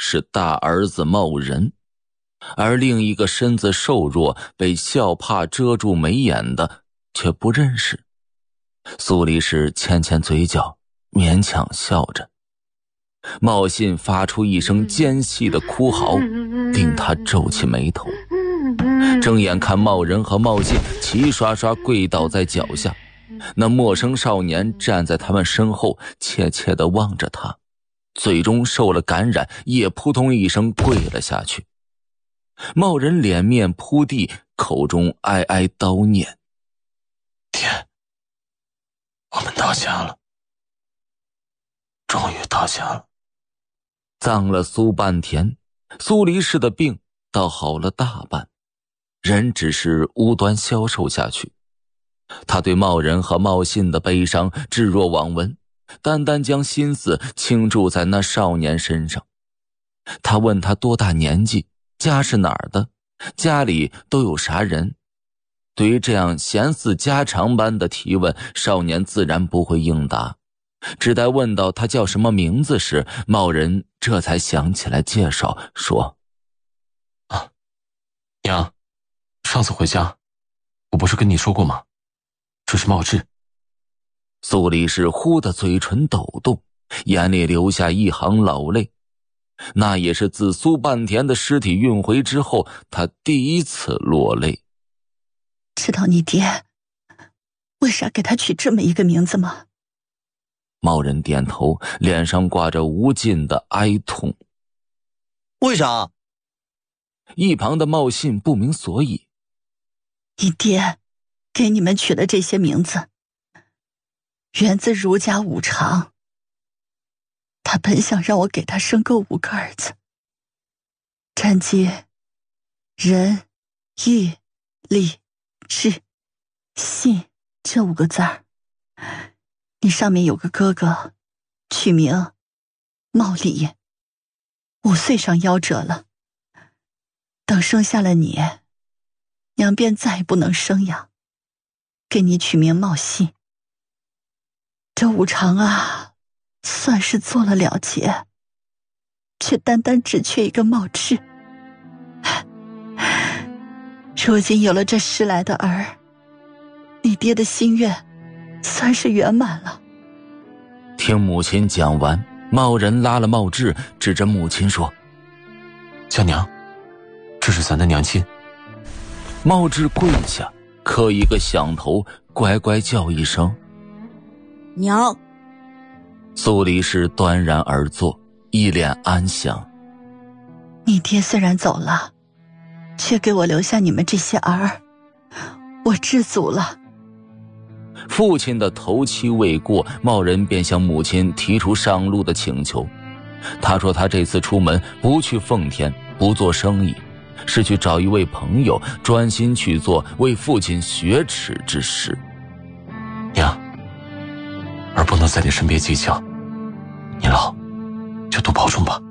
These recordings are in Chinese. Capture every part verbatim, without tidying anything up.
是大儿子茂仁，而另一个身子瘦弱被笑帕遮住眉眼的却不认识。苏黎世牵牵嘴角，勉强笑着。茂信发出一声尖细的哭嚎，令他皱起眉头，睁眼看茂仁和茂信齐刷刷跪倒在脚下，那陌生少年站在他们身后，怯怯地望着他，最终受了感染，也扑通一声跪了下去。茂仁脸面扑地，口中哀哀叨念： 爹，我们到家了，终于到家了。 葬了苏半天，苏黎世的病倒好了大半，人只是无端消瘦下去。他对茂仁和茂信的悲伤置若罔闻，单单将心思倾注在那少年身上。他问他多大年纪，家是哪儿的，家里都有啥人。对于这样闲似家常般的提问，少年自然不会应答，只待问到他叫什么名字时，茂仁这才想起来介绍，说： 啊，娘，上次回家我不是跟你说过吗？这是茂志。 苏黎世忽的嘴唇抖动，眼里流下一行老泪。那也是自苏半田的尸体运回之后，他第一次落泪。 知道你爹为啥给他取这么一个名字吗？ 茂仁点头，脸上挂着无尽的哀痛。 为啥？ 一旁的茂信不明所以。 你爹给你们取的这些名字源自儒家五常，他本想让我给他生个五个儿子，占记仁义礼智信这五个字儿。你上面有个哥哥，取名茂礼，五岁上夭折了，等生下了你，娘便再也不能生养，给你取名茂信。这五常啊，算是做了了结，却单单只缺一个茂志。如今有了这十来的儿，你爹的心愿算是圆满了。 听母亲讲完，茂仁拉了茂志，指着母亲说： 叫娘，这是咱的娘亲。 茂志跪下，磕一个响头，乖乖叫一声娘。 苏黎世端然而坐，一脸安详。 你爹虽然走了，却给我留下你们这些儿，我知足了。 父亲的头七未过，茂仁便向母亲提出上路的请求。他说他这次出门不去奉天，不做生意，是去找一位朋友，专心去做为父亲雪耻之事。 娘，儿不能在你身边计较，你老就多保重吧。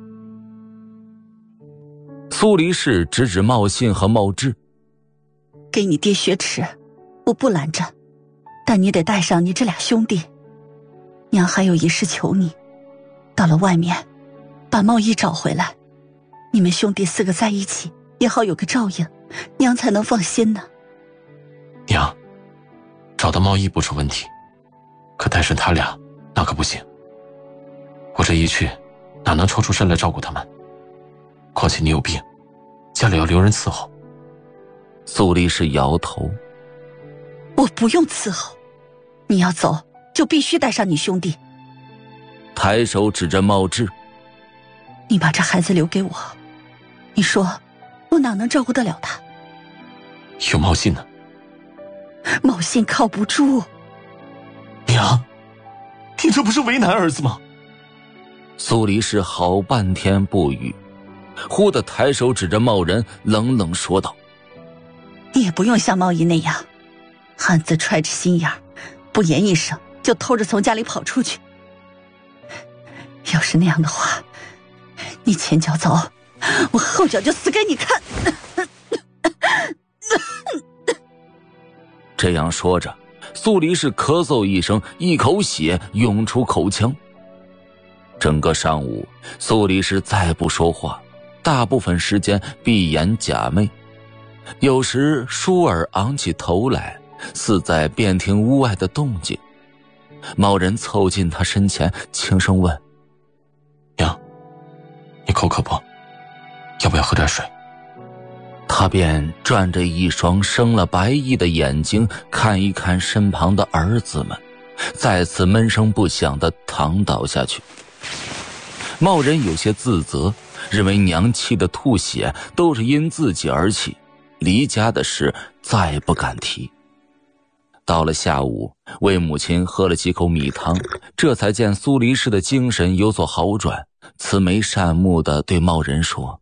苏黎世指指茂信和茂志： 给你爹雪耻，我不拦着，但你得带上你这俩兄弟。娘还有一事求你，到了外面把茂义找回来，你们兄弟四个在一起也好有个照应，娘才能放心呢。 娘，找到茂义不是问题，可带上他俩那可不行。我这一去哪能抽出身来照顾他们？况且你有病，家里要留人伺候。 苏黎世摇头： 我不用伺候，你要走就必须带上你兄弟。 抬手指着茂志： 你把这孩子留给我，你说我哪能照顾得了他？ 有茂信呢。 茂信靠不住。 娘，你这不是为难儿子吗？ 苏黎世好半天不语，忽地抬手指着茂仁，冷冷说道： 你也不用像茂义那样汉子揣着心眼儿，不言一声就偷着从家里跑出去。要是那样的话，你前脚走，我后脚就死给你看。 这样说着，苏黎世咳嗽一声，一口血涌出口腔。 整个上午，苏黎世再不说话，大部分时间闭眼假寐。有时舒尔昂起头来，似在辨听屋外的动静。某人凑近他身前，轻声问： 娘，你口渴不？要不要喝点水？ 他便转着一双生了白翼的眼睛看一看身旁的儿子们，再次闷声不响地躺倒下去。茂人有些自责，认为娘气得吐血都是因自己而起，离家的事再不敢提。到了下午，为母亲喝了几口米汤，这才见苏黎世的精神有所好转，慈眉善目地对茂人说：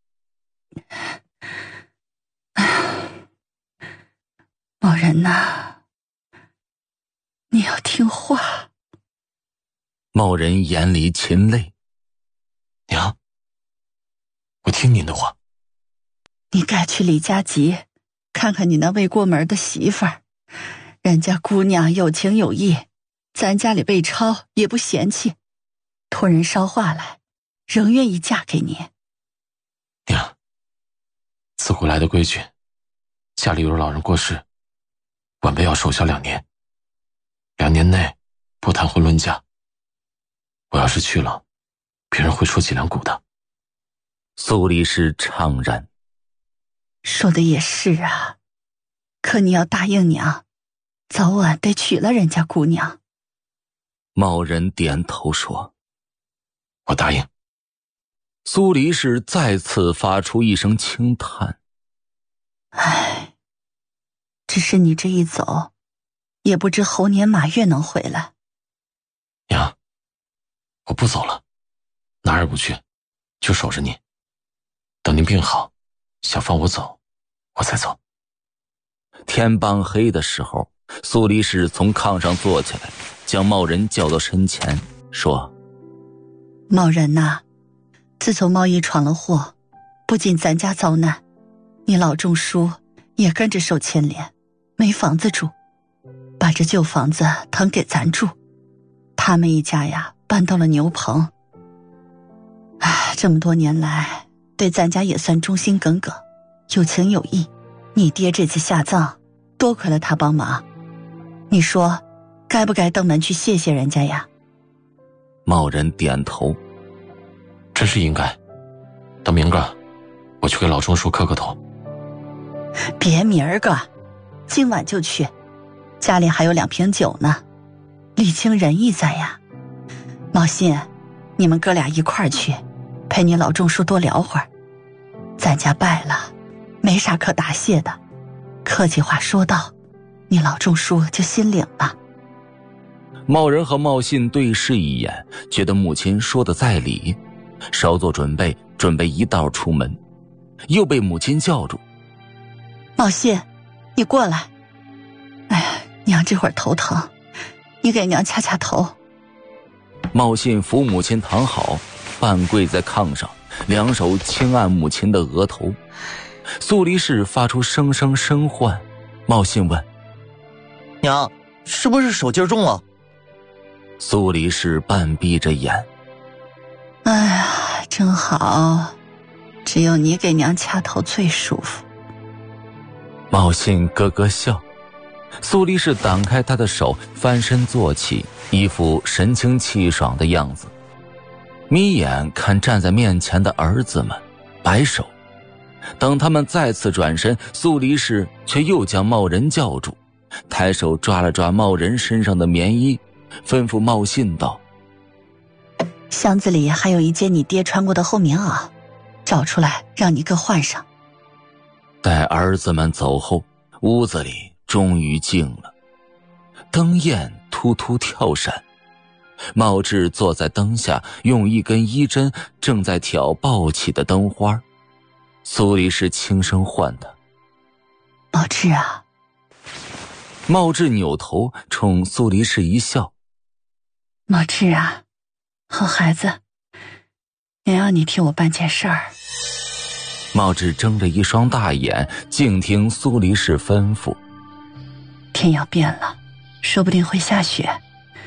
某人呐，你要听话。 茂人眼里噙泪： 娘，我听您的话。 你该去李家集看看你那未过门的媳妇儿，人家姑娘有情有义，咱家里被抄也不嫌弃，托人捎话来，仍愿意嫁给你。 娘，自古来的规矩，家里有老人过世，晚辈要守孝两年，两年内不谈婚论嫁。我要是去了，别人会说脊梁骨的。 苏黎世怅然： 说的也是啊，可你要答应娘，早晚得娶了人家姑娘。 茂人点头说： 我答应。 苏黎世再次发出一声轻叹： 唉，只是你这一走，也不知猴年马月能回来。 娘，我不走了，哪儿也不去，就守着您。等您病好，想放我走，我才走。 天傍黑的时候，苏黎世从炕上坐起来，将茂人叫到身前，说： 茂人呐，自从茂义闯了祸，不仅咱家遭难，你老仲叔也跟着受牵连，没房子住，把这旧房子腾给咱住。他们一家呀，搬到了牛棚。唉，这么多年来，对咱家也算忠心耿耿，有情有义。你爹这次下葬，多亏了他帮忙。你说，该不该登门去谢谢人家呀？ 茂人点头： 这是应该。等明个，我去给老钟叔磕个头。 别明儿个，今晚就去。家里还有两瓶酒呢，礼轻人意在呀。茂信，你们哥俩一块儿去，陪你老仲叔多聊会儿。咱家败了，没啥可答谢的，客气话说到，你老仲叔就心领了。 茂人和茂信对视一眼，觉得母亲说的在理，稍作准备，准备一道出门，又被母亲叫住： 茂信，你过来。哎呀，娘这会儿头疼，你给娘掐掐头。 茂信扶母亲躺好，半跪在炕上，两手轻按母亲的额头。苏黎世发出声声声唤，茂信问： 娘，是不是手劲重了？ 苏黎世半闭着眼： 哎呀，真好，只有你给娘掐头最舒服。 茂信咯咯笑。苏黎世挡开他的手，翻身坐起，一副神清气爽的样子，眯眼看站在面前的儿子们，摆手。等他们再次转身，苏黎世却又将茂人叫住，抬手抓了抓茂人身上的棉衣，吩咐茂信道： 箱子里还有一件你爹穿过的厚棉袄，找出来让你哥换上。 待儿子们走后，屋子里终于静了，灯焰突突跳闪。茂志坐在灯下，用一根衣针正在挑爆起的灯花。苏黎世轻声唤他： 茂志啊。 茂志扭头冲苏黎世一笑： 茂志啊，好孩子，娘要你替我办件事儿。 茂志睁着一双大眼，静听苏黎世吩咐。 天要变了，说不定会下雪，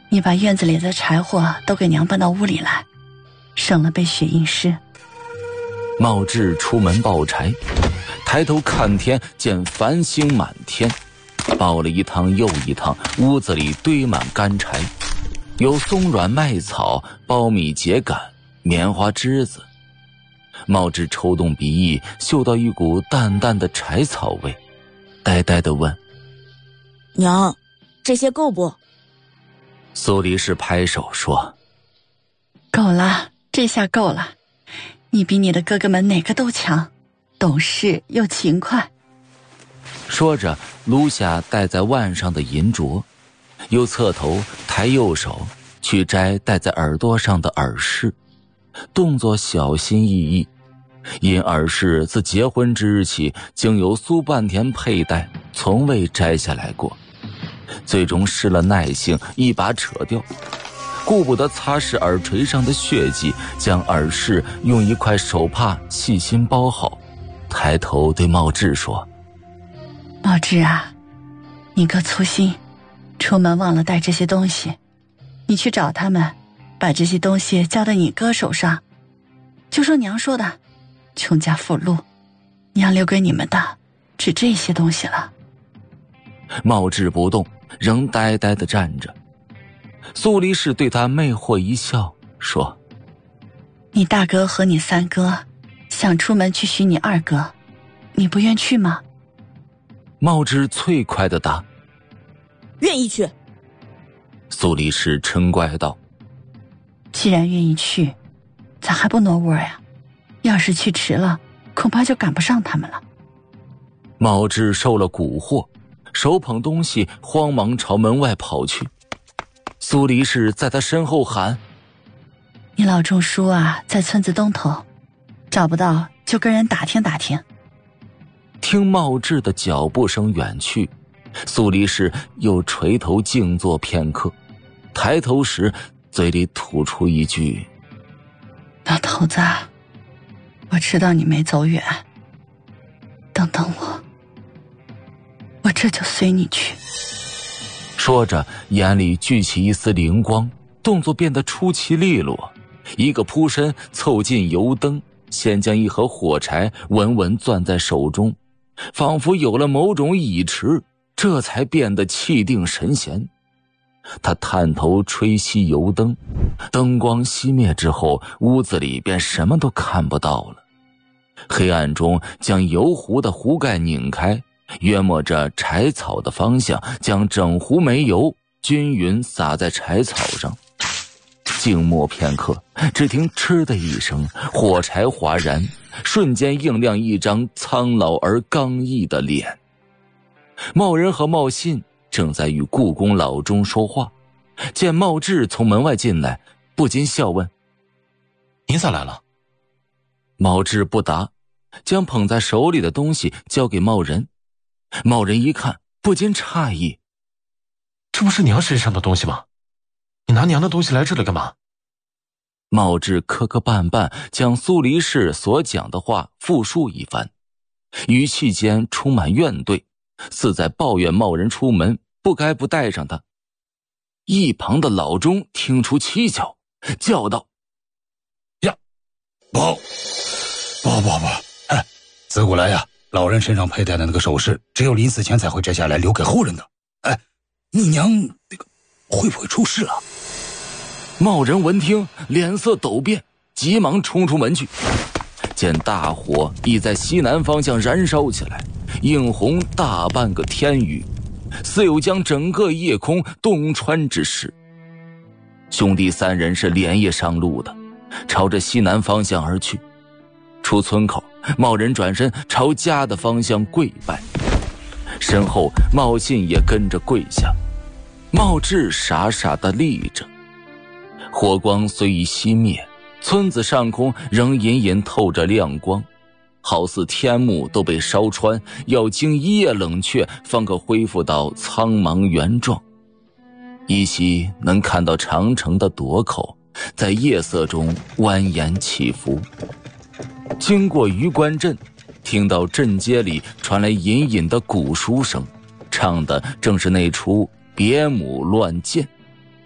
你把院子里的柴火都给娘搬到屋里来，省了被血印湿。 茂志出门抱柴，抬头看天，见繁星满天，抱了一趟又一趟，屋子里堆满干柴，有松软麦草、苞米秸秆、棉花枝子。茂志抽动鼻翼，嗅到一股淡淡的柴草味，呆呆地问： 娘，这些够不？ 苏黎世拍手说： 够了，这下够了。你比你的哥哥们哪个都强，懂事又勤快。 说着撸下戴在腕上的银镯，又侧头抬右手去摘戴在耳朵上的耳饰，动作小心翼翼。因耳饰自结婚之日起经由苏半田佩戴，从未摘下来过，最终失了耐性，一把扯掉，顾不得擦拭耳垂上的血迹，将耳饰用一块手帕细心包好，抬头对茂志说： 茂志啊，你哥粗心，出门忘了带这些东西，你去找他们，把这些东西交到你哥手上，就说娘说的，穷家富路，娘留给你们的只这些东西了。 茂志不动，仍呆呆地站着。苏黎世对他魅惑一笑，说： 你大哥和你三哥想出门去寻你二哥，你不愿去吗？ 茂志脆快地答： 愿意去。 苏黎世嗔怪道： 既然愿意去，咋还不挪窝呀？要是去迟了，恐怕就赶不上他们了。 茂志受了蛊惑，手捧东西慌忙朝门外跑去。苏黎世在他身后喊： 你老仲叔啊，在村子东头，找不到就跟人打听打听。 听茂志的脚步声远去，苏黎世又垂头静坐片刻，抬头时嘴里吐出一句： 老头子，我知道你没走远，等等我，我这就随你去。 说着眼里聚起一丝灵光，动作变得出奇利落，一个扑身凑近油灯，先将一盒火柴稳稳攥在手中，仿佛有了某种倚持，这才变得气定神闲。他探头吹熄油灯，灯光熄灭之后，屋子里便什么都看不到了。黑暗中将油壶的壶盖拧开，约摸着柴草的方向，将整壶煤油均匀洒在柴草上。静默片刻，只听嗤的一声，火柴哗然，瞬间映亮一张苍老而刚毅的脸。茂仁和茂信正在与故宫老钟说话，见茂志从门外进来，不禁笑问： 您咋来了？ 茂志不答，将捧在手里的东西交给茂仁。茂仁一看，不禁诧异： 这不是娘身上的东西吗？你拿娘的东西来这里干嘛？ 茂志磕磕绊绊将苏黎世所讲的话复述一番，语气间充满怨怼，似在抱怨茂仁出门不该不带上他。一旁的老钟听出蹊跷，叫道： 呀，不不不不，哎，自古来呀，老人身上佩戴的那个首饰，只有临死前才会摘下来留给后人的。哎，你娘那个会不会出事啊？ 茂仁闻听，脸色陡变，急忙冲出门去，见大火已在西南方向燃烧起来，映红大半个天宇，似有将整个夜空洞穿之势。兄弟三人是连夜上路的，朝着西南方向而去。出村口，茂仁转身朝家的方向跪拜，身后茂信也跟着跪下。茂志傻傻地立着。火光虽已熄灭，村子上空仍隐隐透着亮光，好似天幕都被烧穿，要经一夜冷却方可恢复到苍茫原状。依稀能看到长城的垛口在夜色中蜿蜒起伏。经过榆关镇，听到镇街里传来隐隐的鼓书声，唱的正是那出别母乱箭。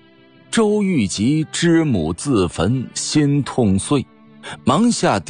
周玉吉知母自焚，心痛碎，忙下